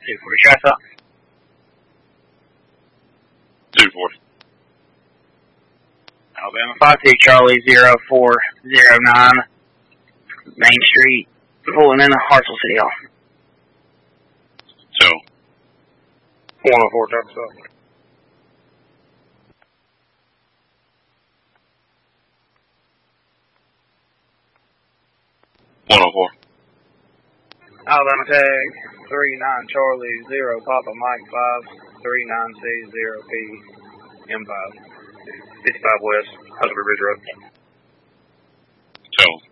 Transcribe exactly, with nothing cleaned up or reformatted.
two forty, shots up. two forty. Alabama five two, Charlie zero four zero nine, Main Street, pulling into Hartsville City Hall. So. one oh four, shots up. one oh four. Alabama tag three nine Charlie zero Papa Mike five three nine C zero P M five. fifty-five West, Huckleberry Ridge Road. So.